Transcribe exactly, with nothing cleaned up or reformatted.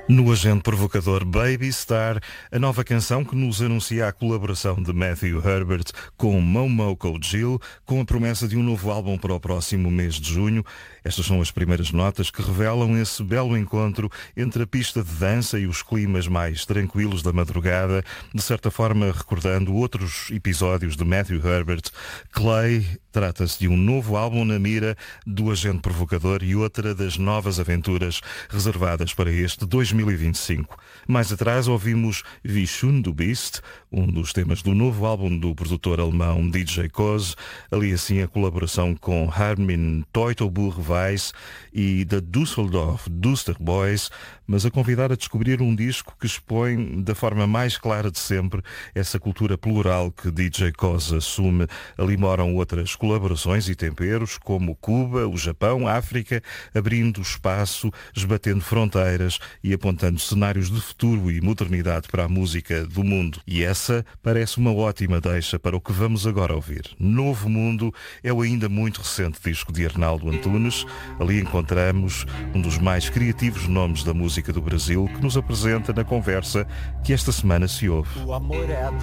No Agente Provocador Baby Star, a nova canção que nos anuncia a colaboração de Matthew Herbert com Momoko Jill, com a promessa de um novo álbum para o próximo mês de junho. Estas são as primeiras notas que revelam esse belo encontro entre a pista de dança e os climas mais tranquilos da madrugada, de certa forma recordando outros episódios de Matthew Herbert. Clay trata-se de um novo álbum na mira do Agente Provocador e outra das novas aventuras reservadas para este dois mil e vinte e cinco. Mais atrás ouvimos Vishun do Beast, um dos temas do novo álbum do produtor alemão D J Koz, ali assim a colaboração com Armin Teutoburg-Weiss e da Düsseldorf Duster Boys, mas a convidar a descobrir um disco que expõe da forma mais clara de sempre essa cultura plural que D J Koz assume. Ali moram outras colaborações e temperos, como Cuba, o Japão, a África, abrindo espaço, esbatendo fronteiras e apontando cenários de futuro e modernidade para a música do mundo. E essa parece uma ótima deixa para o que vamos agora ouvir. Novo Mundo é o ainda muito recente disco de Arnaldo Antunes. Ali encontramos um dos mais criativos nomes da música do Brasil, que nos apresenta na conversa que esta semana se ouve. O amor é a